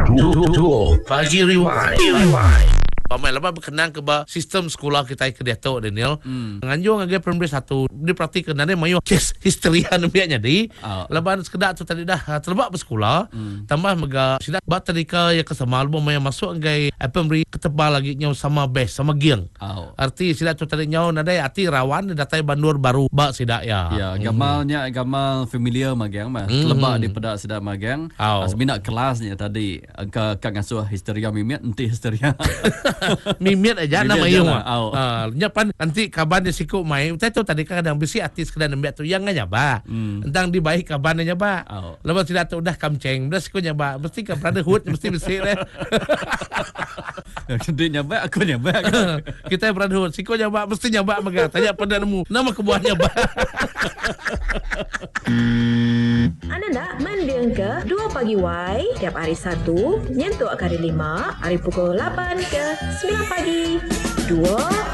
Pagi Rewind. Pamai lepas berkenaan ke sistem sekolah kita ke Datuk Daniel. Nganjung agak primary 1 dia praktik kenane mayu kes histeria namanya di. Lepas sekedar tu tadi dah terlebat bersekolah. Tambah mega sidak bat tadika ya kesama album yang masuk agak primary ketebal lagi nyau sama best sama giang. Arti sidak tu tadi nyau nadai arti rawan datai bandur baru bak sidak ya. Ya, gamal familiar magang mah. Terlebat di pedak sidak magang. Asbina kelasnya tadi angka ngasuh histeria mimit enti histeria. Mimit aja nama iyo nyapan nanti kaban dia siku mai tahu tadi kadang besi artis kadang nembak tu yang nyaba tentang di baik kaban nyaba lepas tidak tu dah kamceng dah siku nyaba mesti ke brotherhood mesti besi deh. Dia nyaba aku nyaba kita brotherhood siku nyaba mesti nyaba mega tanya pada nemu nama kebuah nyaba. Anda nak mendengar ke 2 Pagi Y tiap hari Sabtu nyentuh hari 5 hari pukul 8 ke 9 pagi 2